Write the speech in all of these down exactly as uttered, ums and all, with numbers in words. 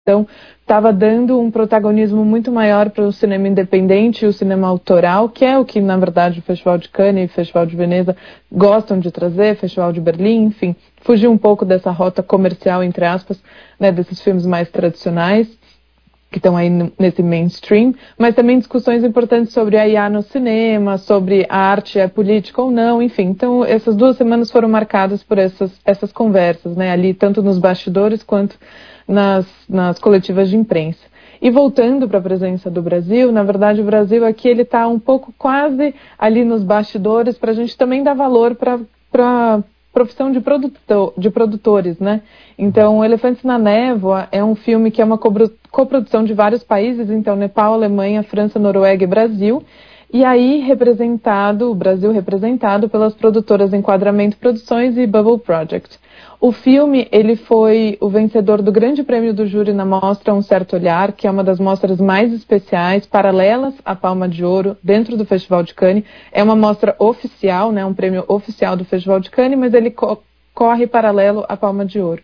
Então, estava dando um protagonismo muito maior para o cinema independente e o cinema autoral, que é o que, na verdade, o Festival de Cannes e o Festival de Veneza gostam de trazer, Festival de Berlim, enfim, fugir um pouco dessa rota comercial, entre aspas, né, desses filmes mais tradicionais, que estão aí nesse mainstream, mas também discussões importantes sobre a I A no cinema, sobre a arte é política ou não, enfim. Então, essas duas semanas foram marcadas por essas, essas conversas, né, ali, tanto nos bastidores quanto nas, nas coletivas de imprensa. E voltando para a presença do Brasil, na verdade, o Brasil aqui, ele está um pouco quase ali nos bastidores, para a gente também dar valor para para profissão de, produtor, de produtores, né? Então, Elefantes na Névoa é um filme que é uma coprodução de vários países, então Nepal, Alemanha, França, Noruega e Brasil, e aí representado, o Brasil representado pelas produtoras Enquadramento Produções e Bubble Project. O filme, ele foi o vencedor do Grande Prêmio do Júri na mostra Um Certo Olhar, que é uma das mostras mais especiais, paralelas à Palma de Ouro, dentro do Festival de Cannes. É uma mostra oficial, né, um prêmio oficial do Festival de Cannes, mas ele co- corre paralelo à Palma de Ouro.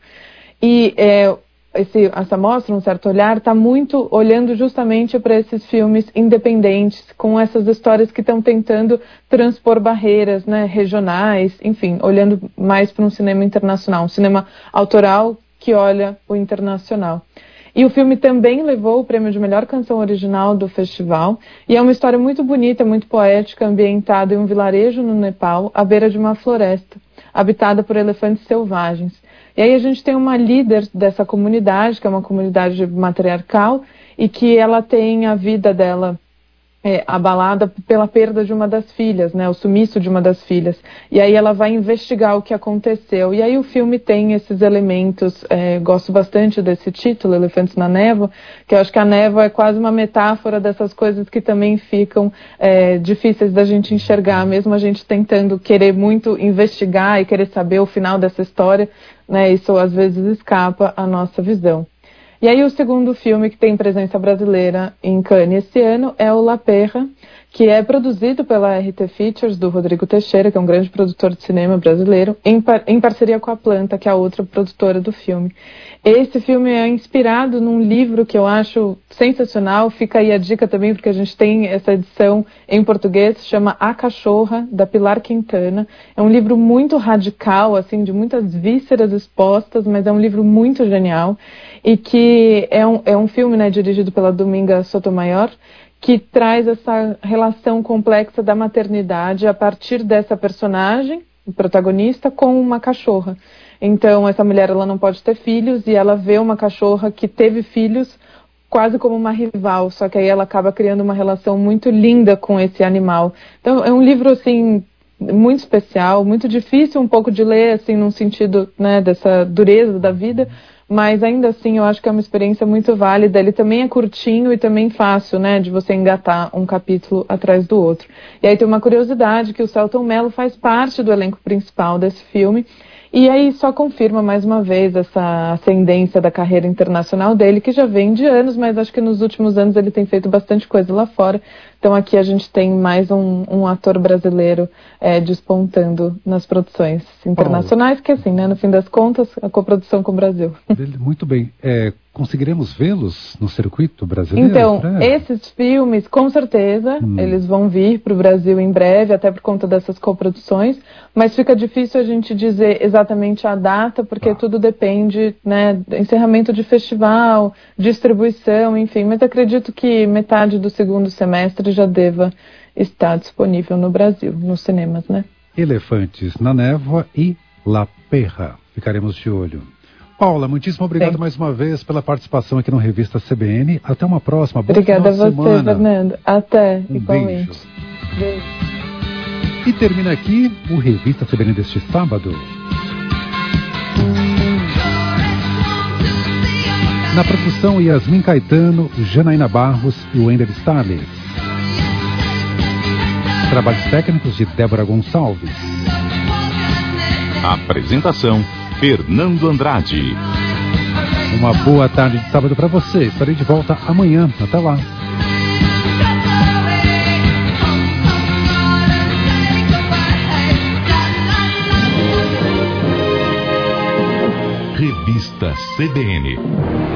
E é, esse, essa mostra, Um Certo Olhar, está muito olhando justamente para esses filmes independentes, com essas histórias que estão tentando transpor barreiras, né, regionais, enfim, olhando mais para um cinema internacional, um cinema autoral que olha o internacional. E o filme também levou o prêmio de melhor canção original do festival, e é uma história muito bonita, muito poética, ambientada em um vilarejo no Nepal, à beira de uma floresta, habitada por elefantes selvagens. E aí a gente tem uma líder dessa comunidade, que é uma comunidade matriarcal, e que ela tem a vida dela é, abalada pela perda de uma das filhas, né, o sumiço de uma das filhas. E aí ela vai investigar o que aconteceu. E aí o filme tem esses elementos, é, gosto bastante desse título, Elefantes na Névoa, que eu acho que a névoa é quase uma metáfora dessas coisas que também ficam é, difíceis da gente enxergar, mesmo a gente tentando querer muito investigar e querer saber o final dessa história, né, isso às vezes escapa à nossa visão. E aí o segundo filme que tem presença brasileira em Cannes esse ano é o La Perra, que é produzido pela R T Features, do Rodrigo Teixeira, que é um grande produtor de cinema brasileiro, em, par- em parceria com a Planta, que é a outra produtora do filme. Esse filme é inspirado num livro que eu acho sensacional, fica aí a dica também, porque a gente tem essa edição em português, se chama A Cachorra, da Pilar Quintana. É um livro muito radical, assim, de muitas vísceras expostas, mas é um livro muito genial, e que é um, é um filme, né, dirigido pela Dominga Sotomayor, que traz essa relação complexa da maternidade a partir dessa personagem, o protagonista, com uma cachorra. Então, essa mulher, ela não pode ter filhos, e ela vê uma cachorra que teve filhos quase como uma rival, só que aí ela acaba criando uma relação muito linda com esse animal. Então, é um livro, assim, muito especial, muito difícil um pouco de ler, assim, num sentido, né, dessa dureza da vida, mas ainda assim eu acho que é uma experiência muito válida. Ele também é curtinho e também fácil, né, de você engatar um capítulo atrás do outro. E aí tem uma curiosidade, que o Selton Mello faz parte do elenco principal desse filme, e aí só confirma mais uma vez essa ascendência da carreira internacional dele, que já vem de anos, mas acho que nos últimos anos ele tem feito bastante coisa lá fora. Então aqui a gente tem mais um, um ator brasileiro é, despontando nas produções internacionais, que assim, né, no fim das contas, a coprodução com o Brasil. Muito bem. É, conseguiremos vê-los no circuito brasileiro? Então, esses filmes, com certeza, hum. eles vão vir para o Brasil em breve, até por conta dessas coproduções, mas fica difícil a gente dizer exatamente a data, porque ah. tudo depende, né, do encerramento de festival, distribuição, enfim, mas acredito que metade do segundo semestre já deva estar disponível no Brasil, nos cinemas, né? Elefantes na Névoa e La Perra. Ficaremos de olho. Paula, muitíssimo obrigado Sim. mais uma vez pela participação aqui no Revista C B N. Até uma próxima. Boa Obrigada a você, semana. Fernando. Até, um igualmente. Beijo. beijo. E termina aqui o Revista C B N deste sábado. Na produção, Yasmin Caetano, Janaína Barros e Wender Starles. Trabalhos técnicos de Débora Gonçalves. Apresentação, Fernando Andrade. Uma boa tarde de sábado para você. Estarei de volta amanhã. Até lá. Revista C B N.